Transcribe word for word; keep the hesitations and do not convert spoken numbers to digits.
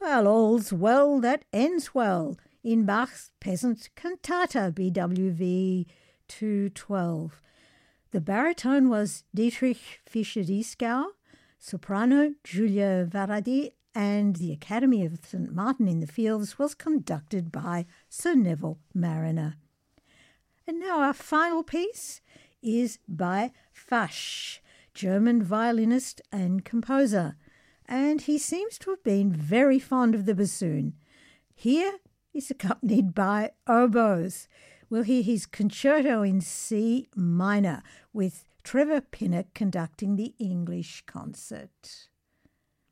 Well, all's well that ends well in Bach's Peasant Cantata, B W V two twelve. The baritone was Dietrich Fischer-Dieskau, soprano Julia Varadi, and the Academy of Saint Martin in the Fields was conducted by Sir Neville Marriner. And now our final piece is by Fasch, German violinist and composer, and he seems to have been very fond of the bassoon. Here he's accompanied by oboes. We'll hear his concerto in C minor with Trevor Pinnock conducting the English concert.